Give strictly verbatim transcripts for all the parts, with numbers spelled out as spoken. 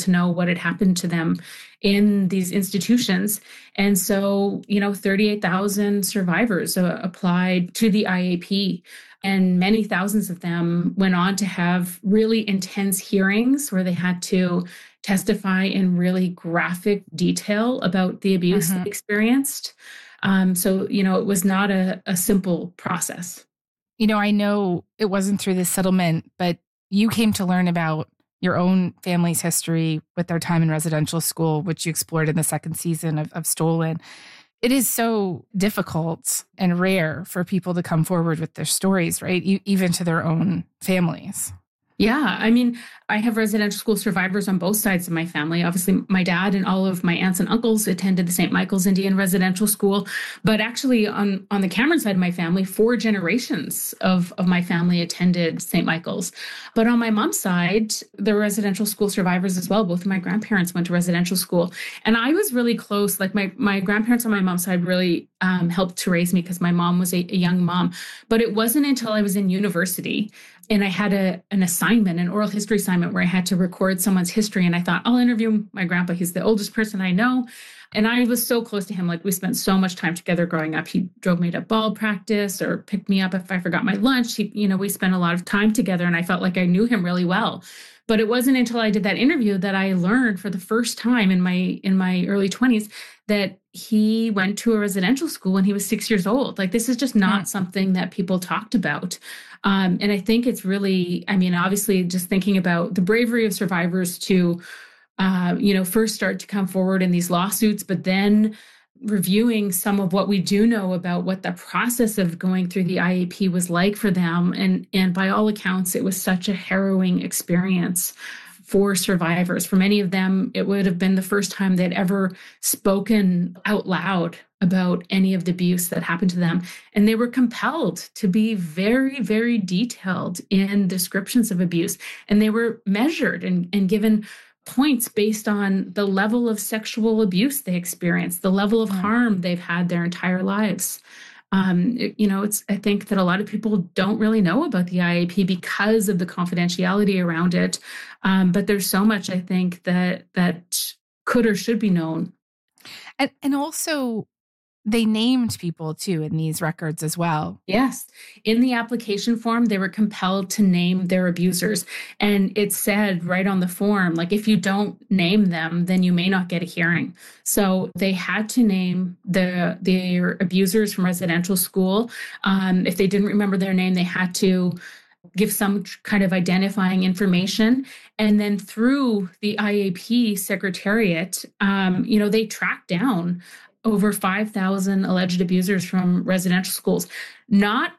to know what had happened to them in these institutions. And so, you know, thirty-eight thousand survivors uh, applied to the I A P. And many thousands of them went on to have really intense hearings where they had to testify in really graphic detail about the abuse Mm-hmm. they experienced. Um, so, you know, it was not a, a simple process. You know, I know it wasn't through this settlement, but you came to learn about your own family's history with their time in residential school, which you explored in the second season of, of Stolen. It is so difficult and rare for people to come forward with their stories, right? E- even to their own families. Yeah, I mean, I have residential school survivors on both sides of my family. Obviously, my dad and all of my aunts and uncles attended the Saint Michael's Indian Residential School. But actually, on, on the Cameron side of my family, four generations of, of my family attended Saint Michael's. But on my mom's side, there were residential school survivors as well. Both of my grandparents went to residential school. And I was really close. Like my, my grandparents on my mom's side really um, helped to raise me because my mom was a, a young mom. But it wasn't until I was in university and I had a an assignment, an oral history assignment where I had to record someone's history. And I thought, I'll interview my grandpa. He's the oldest person I know. And I was so close to him. Like we spent so much time together growing up. He drove me to ball practice or picked me up if I forgot my lunch. He, you know, we spent a lot of time together and I felt like I knew him really well. But it wasn't until I did that interview that I learned for the first time in my in my early twenties that he went to a residential school when he was six years old. Like this is just not mm. something that people talked about. Um, and I think it's really, I mean, obviously just thinking about the bravery of survivors to, uh, you know, first start to come forward in these lawsuits, but then reviewing some of what we do know about what the process of going through the I A P was like for them. And, and by all accounts, it was such a harrowing experience for survivors. For many of them, it would have been the first time they'd ever spoken out loud about any of the abuse that happened to them. And they were compelled to be very, very detailed in descriptions of abuse. And they were measured and, and given points based on the level of sexual abuse they experienced, the level of harm they've had their entire lives. Um, it, you know, it's, I think that a lot of people don't really know about the I A P because of the confidentiality around it. Um, but there's so much, I think, that that could or should be known. And, and also, they named people, too, in these records as well. Yes. In the application form, they were compelled to name their abusers. And it said right on the form, like, if you don't name them, then you may not get a hearing. So they had to name the their abusers from residential school. Um, if they didn't remember their name, they had to give some kind of identifying information. And then through the I A P Secretariat, um, you know, they tracked down over five thousand alleged abusers from residential schools, not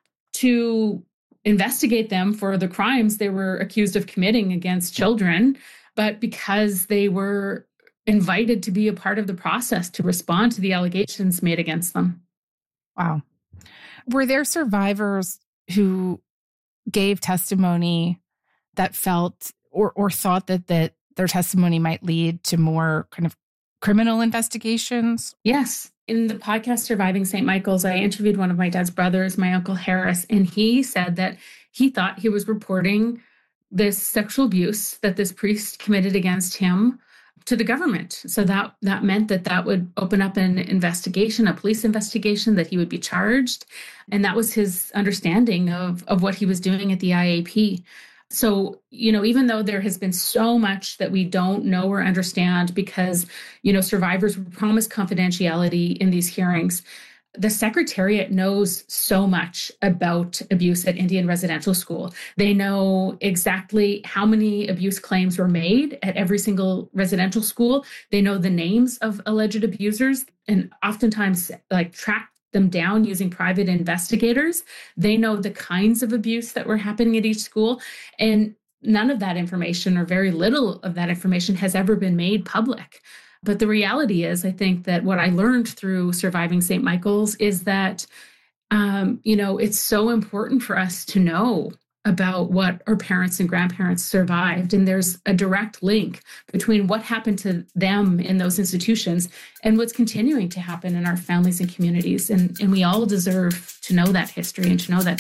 to investigate them for the crimes they were accused of committing against children, but because they were invited to be a part of the process to respond to the allegations made against them. Wow. Were there survivors who gave testimony that felt or, or thought that, that their testimony might lead to more kind of criminal investigations? Yes. In the podcast Surviving Saint Michael's, I interviewed one of my dad's brothers, my Uncle Harris, and he said that he thought he was reporting this sexual abuse that this priest committed against him to the government. So that that meant that that would open up an investigation, a police investigation, that he would be charged. And that was his understanding of, of what he was doing at the I A P. So, you know, even though there has been so much that we don't know or understand because, you know, survivors were promised confidentiality in these hearings, the Secretariat knows so much about abuse at Indian Residential School. They know exactly how many abuse claims were made at every single residential school. They know the names of alleged abusers and oftentimes like track them down using private investigators. They know the kinds of abuse that were happening at each school. And none of that information, or very little of that information, has ever been made public. But the reality is, I think that what I learned through Surviving Saint Michael's is that, um, you know, it's so important for us to know about what our parents and grandparents survived. And there's a direct link between what happened to them in those institutions and what's continuing to happen in our families and communities. And, and we all deserve to know that history and to know that